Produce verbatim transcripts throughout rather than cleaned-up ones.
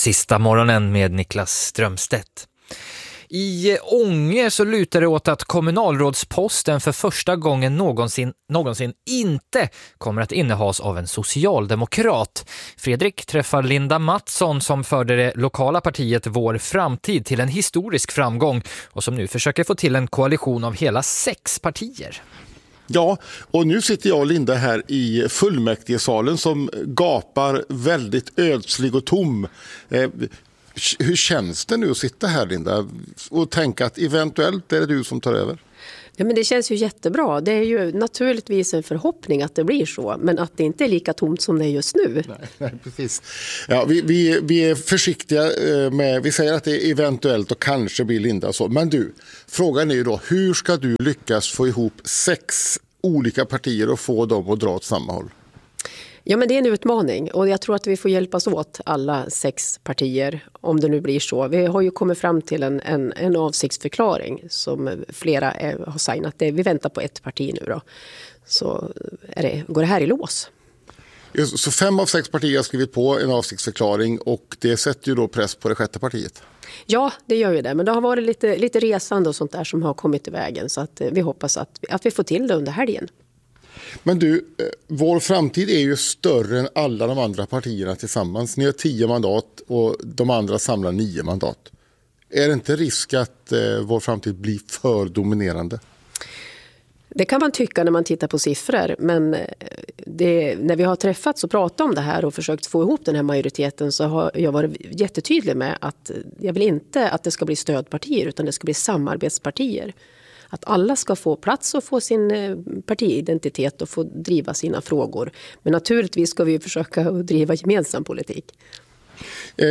Sista morgonen med Niklas Strömstedt. I Ånge så lutar det åt att kommunalrådsposten för första gången någonsin, någonsin inte kommer att innehas av en socialdemokrat. Fredrik träffar Linda Mattsson som förde det lokala partiet Vår Framtid till en historisk framgång och som nu försöker få till en koalition av hela sex partier. Ja, och nu sitter jag och Linda här i fullmäktigesalen som gapar väldigt ödslig och tom. Eh, hur känns det nu att sitta här, Linda, och tänka att eventuellt är det du som tar över? Ja, men det känns ju jättebra. Det är ju naturligtvis en förhoppning att det blir så, men att det inte är lika tomt som det är just nu. Nej, nej precis. Ja, vi, vi, vi är försiktiga med, vi säger att det är eventuellt och kanske blir Linda så. Men du, frågan är ju då, hur ska du lyckas få ihop sex olika partier och få dem att dra åt samma håll? Ja, men det är en utmaning och jag tror att vi får hjälpas åt alla sex partier om det nu blir så. Vi har ju kommit fram till en, en, en avsiktsförklaring som flera är, har signat. Det, vi väntar på ett parti nu då. Så är det, går det här i lås. Så fem av sex partier har skrivit på en avsiktsförklaring och det sätter ju då press på det sjätte partiet. Ja, det gör ju det. Men det har varit lite, lite resande och sånt där som har kommit i vägen. Så att vi hoppas att, att vi får till det under helgen. Men du, Vår Framtid är ju större än alla de andra partierna tillsammans. Ni har tio mandat och de andra samlar nio mandat. Är det inte risk att eh, Vår Framtid blir för dominerande? Det kan man tycka när man tittar på siffror, men det, när vi har träffats och pratat om det här och försökt få ihop den här majoriteten så har jag varit jättetydlig med att jag vill inte att det ska bli stödpartier utan det ska bli samarbetspartier. Att alla ska få plats och få sin partiidentitet och få driva sina frågor. Men naturligtvis ska vi försöka driva gemensam politik. Eh,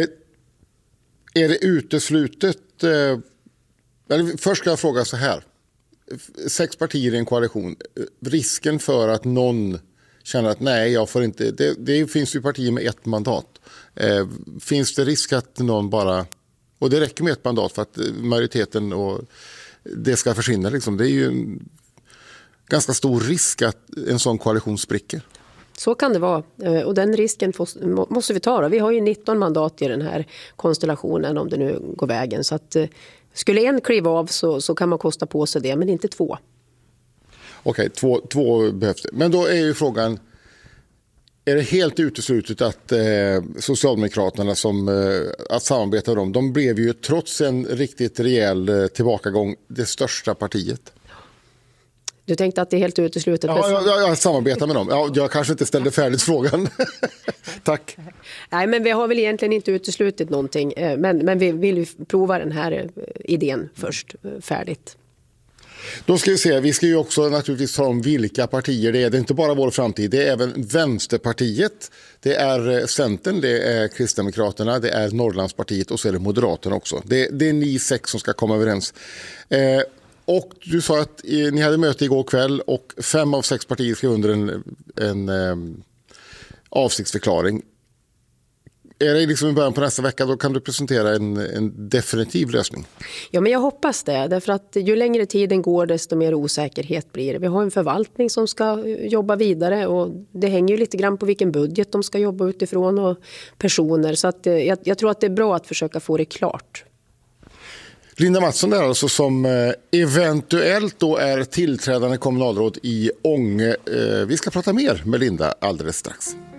är det uteslutet? Eh, först ska jag fråga så här. Sex partier i en koalition. Risken för att någon känner att nej, jag får inte. Det, det finns ju partier med ett mandat. Eh, finns det risk att någon bara. Och det räcker med ett mandat för att majoriteten och det ska försvinna. Liksom. Det är ju en ganska stor risk att en sån koalition spricker. Så kan det vara. Och den risken måste vi ta. Då. Vi har ju nitton mandat i den här konstellationen om det nu går vägen. Så att skulle en kliva av så, så kan man kosta på sig det, men inte två. Okej, två, två behövs det. Men då är ju frågan, är det helt uteslutet att eh, Socialdemokraterna som eh, att samarbeta med dem, de blev ju trots en riktigt rejäl eh, tillbakagång det största partiet. Du tänkte att det är helt uteslutet? Ja, jag, jag, jag samarbetar med dem. Ja, jag kanske inte ställde färdigt frågan. Tack. Nej, men vi har väl egentligen inte uteslutit någonting. Men, men vi vill ju prova den här idén först färdigt. Då ska vi se, vi ska ju också naturligtvis ta om vilka partier det är. Det är inte bara Vår Framtid, det är även Vänsterpartiet. Det är Centern, det är Kristdemokraterna, det är Norrlandspartiet och så är det Moderaterna också. Det, det är ni sex som ska komma överens. Eh, Och du sa att ni hade möte igår kväll och fem av sex partier skrev under en, en um, avsiktsförklaring. Är det liksom i början på nästa vecka, då kan du presentera en, en definitiv lösning? Ja, men jag hoppas det. Därför att ju längre tiden går desto mer osäkerhet blir det. Vi har en förvaltning som ska jobba vidare och det hänger ju lite grann på vilken budget de ska jobba utifrån och personer. Så att, jag, jag tror att det är bra att försöka få det klart. Linda Mattsson är alltså som eventuellt då är tillträdande kommunalråd i Ånge. Vi ska prata mer med Linda alldeles strax.